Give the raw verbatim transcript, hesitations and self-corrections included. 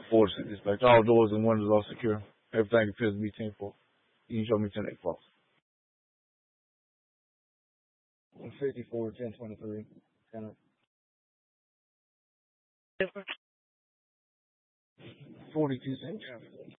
Forward to dispatch. All doors and windows are secure. Everything appears to be ten four. You can show me ten eight false. fifty-four, ten twenty-three. Kind of. forty-two cents.